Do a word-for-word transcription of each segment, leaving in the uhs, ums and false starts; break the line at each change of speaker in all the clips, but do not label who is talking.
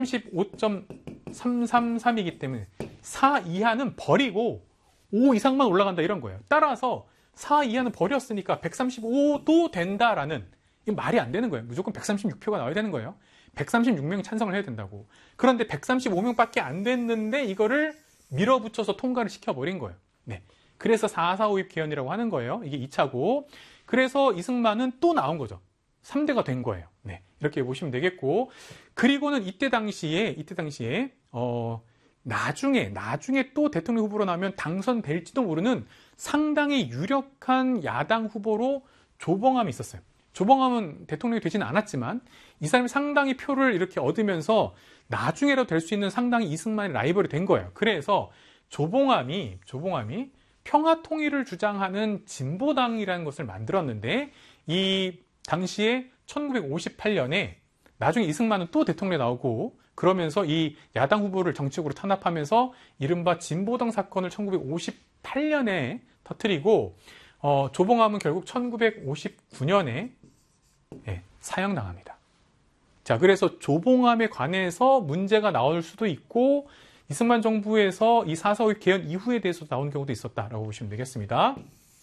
백삼십오 점 삼삼삼이기 때문에 사 이하는 버리고 오 이상만 올라간다 이런 거예요. 따라서 사 이하는 버렸으니까 백삼십오도 된다라는, 이게 말이 안 되는 거예요. 무조건 백삼십육 표가 나와야 되는 거예요. 백삼십육 명이 찬성을 해야 된다고. 그런데 백삼십오 명밖에 안 됐는데 이거를 밀어붙여서 통과를 시켜버린 거예요. 네. 그래서 사 사 오 입 개헌이라고 하는 거예요. 이게 이 차고. 그래서 이승만은 또 나온 거죠. 삼 대가 된 거예요. 네. 이렇게 보시면 되겠고. 그리고는 이때 당시에, 이때 당시에, 어, 나중에, 나중에 또 대통령 후보로 나오면 당선될지도 모르는 상당히 유력한 야당 후보로 조봉암이 있었어요. 조봉암은 대통령이 되지는 않았지만 이 사람이 상당히 표를 이렇게 얻으면서 나중에라도 될 수 있는 상당히 이승만의 라이벌이 된 거예요. 그래서 조봉암이, 조봉암이 평화 통일을 주장하는 진보당이라는 것을 만들었는데, 이 당시에 천구백오십팔 년에 나중에 이승만은 또 대통령에 나오고 그러면서 이 야당 후보를 정치적으로 탄압하면서 이른바 진보당 사건을 천구백오십팔 년에 터뜨리고, 어, 조봉암은 결국 천구백오십구 년에 예, 사형당합니다. 자, 그래서 조봉암에 관해서 문제가 나올 수도 있고 이승만 정부에서 이 사 사 오 입 개헌 이후에 대해서 나온 경우도 있었다라고 보시면 되겠습니다.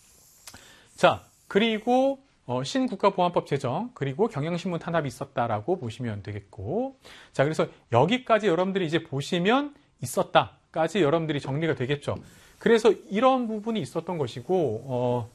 자, 그리고 어, 신국가보안법 제정, 그리고 경향신문 탄압이 있었다라고 보시면 되겠고, 자, 그래서 여기까지 여러분들이 이제 보시면 있었다까지 여러분들이 정리가 되겠죠. 그래서 이런 부분이 있었던 것이고, 어,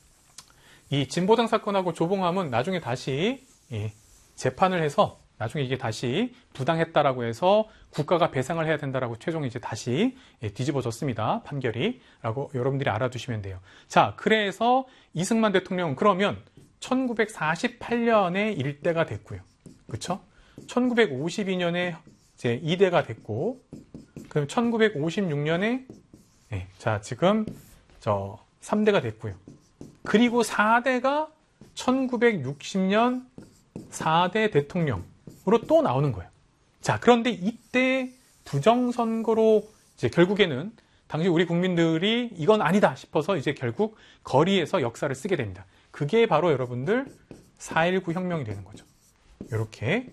이 진보당 사건하고 조봉암은 나중에 다시 예, 재판을 해서 나중에 이게 다시 부당했다라고 해서 국가가 배상을 해야 된다라고 최종 이제 다시 예, 뒤집어졌습니다. 판결이. 라고 여러분들이 알아두시면 돼요. 자, 그래서 이승만 대통령은 그러면 천구백사십팔 년에 일 대가 됐고요. 그쵸? 천구백오십이 년에 이제 이 대가 됐고, 그럼 천구백오십육 년에 예, 자, 지금 저 삼 대가 됐고요. 그리고 사 대가 천구백육십 년 사 대 대통령으로 또 나오는 거예요. 자, 그런데 이때 부정선거로 이제 결국에는 당시 우리 국민들이 이건 아니다 싶어서 이제 결국 거리에서 역사를 쓰게 됩니다. 그게 바로 여러분들 사 일구 혁명이 되는 거죠. 이렇게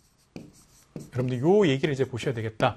여러분들 요 얘기를 이제 보셔야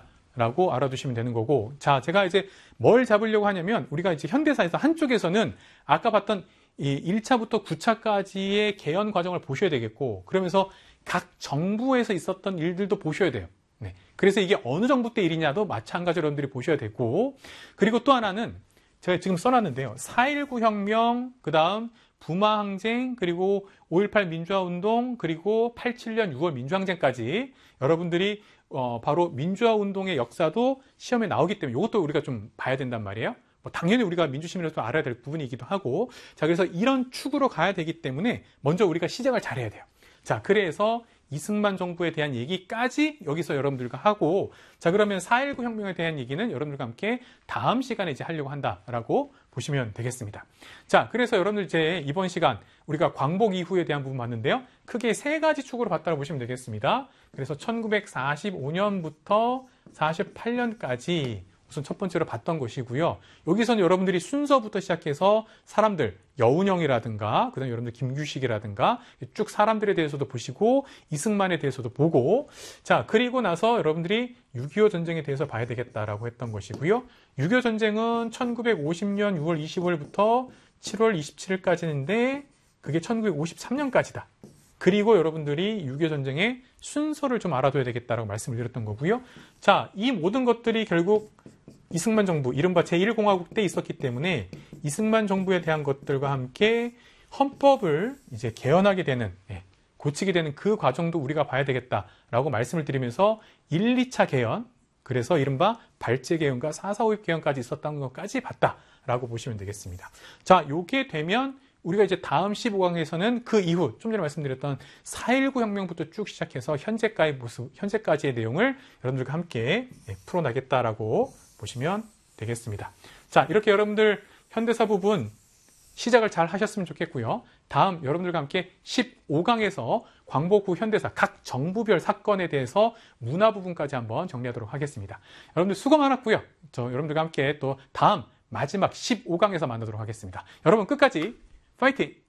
되겠다라고 알아두시면 되는 거고, 자, 제가 이제 뭘 잡으려고 하냐면 우리가 이제 현대사에서 한쪽에서는 아까 봤던 이 일 차부터 구 차까지의 개헌 과정을 보셔야 되겠고, 그러면서 각 정부에서 있었던 일들도 보셔야 돼요. 네. 그래서 이게 어느 정부 때 일이냐도 마찬가지로 여러분들이 보셔야 되고, 그리고 또 하나는 제가 지금 써놨는데요. 사 일구 혁명, 그 다음 부마항쟁, 그리고 오일팔 민주화운동, 그리고 팔십칠 년 유월 민주항쟁까지 여러분들이 어, 바로 민주화운동의 역사도 시험에 나오기 때문에 이것도 우리가 좀 봐야 된단 말이에요. 뭐 당연히 우리가 민주시민으로서 알아야 될 부분이기도 하고, 자, 그래서 이런 축으로 가야 되기 때문에 먼저 우리가 시작을 잘해야 돼요. 자, 그래서 이승만 정부에 대한 얘기까지 여기서 여러분들과 하고, 자, 그러면 사 일구 혁명에 대한 얘기는 여러분들과 함께 다음 시간에 이제 하려고 한다라고 보시면 되겠습니다. 자, 그래서 여러분들 이제 이번 시간 우리가 광복 이후에 대한 부분 봤는데요. 크게 세 가지 축으로 봤다고 보시면 되겠습니다. 그래서 천구백사십오 년부터 사십팔 년까지 우선 첫 번째로 봤던 것이고요. 여기서는 여러분들이 순서부터 시작해서 사람들, 여운형이라든가, 그 다음에 여러분들 김규식이라든가 쭉 사람들에 대해서도 보시고 이승만에 대해서도 보고, 자, 그리고 나서 여러분들이 육이오 전쟁에 대해서 봐야 되겠다라고 했던 것이고요. 육이오 전쟁은 천구백오십 년 유월 이십오일부터 칠월 이십칠일까지인데 그게 천구백오십삼 년까지다. 그리고 여러분들이 육이오 전쟁의 순서를 좀 알아둬야 되겠다라고 말씀을 드렸던 거고요. 자, 이 모든 것들이 결국 이승만 정부, 이른바 제일 공화국 때 있었기 때문에 이승만 정부에 대한 것들과 함께 헌법을 이제 개헌하게 되는, 고치게 되는 그 과정도 우리가 봐야 되겠다라고 말씀을 드리면서 일, 이 차 개헌, 그래서 이른바 발제 개헌과 사 사 오 입 개헌까지 있었던 것까지 봤다라고 보시면 되겠습니다. 자, 요게 되면 우리가 이제 다음 십오 강에서는 그 이후 좀 전에 말씀드렸던 사 일구 혁명부터 쭉 시작해서 현재까지의 모습, 현재까지의 내용을 여러분들과 함께 풀어나겠다라고 보시면 되겠습니다. 자, 이렇게 여러분들 현대사 부분 시작을 잘 하셨으면 좋겠고요. 다음 여러분들과 함께 십오 강에서 광복 후 현대사 각 정부별 사건에 대해서 문화 부분까지 한번 정리하도록 하겠습니다. 여러분들 수고 많았고요. 저 여러분들과 함께 또 다음 마지막 십오 강에서 만나도록 하겠습니다. 여러분 끝까지 파이팅!